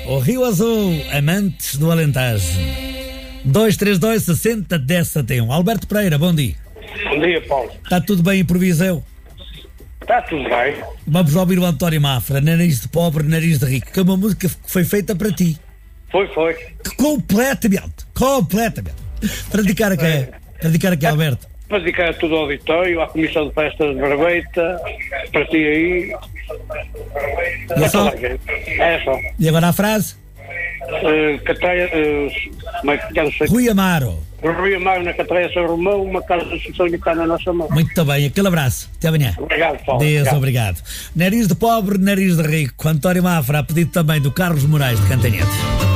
o Rio Azul, amantes do Alentejo. 232-60-10-71. Alberto Pereira, bom dia. Bom dia, Paulo. Está tudo bem em Proviseu? Está tudo bem. Vamos ouvir o António Mafra, Nariz de Pobre, Nariz de Rico, que é uma música que foi feita para ti. Foi. Completamente. Para dedicar a quem? Alberto? Para dedicar a todo o auditório, à Comissão de Festas de Barbeita, para ti aí. É só? É só. E agora a frase? Catraia, como é que quero ser? Rui Amaro. Rui Amaro na Catraia São Romão, uma casa de instituição que está na nossa mão. Muito bem, aquele abraço. Até amanhã. Obrigado, Paulo. Deus, obrigado. Nariz de Pobre, Nariz de Rico. António Mafra, a pedido também do Carlos Moraes de Cantanhete.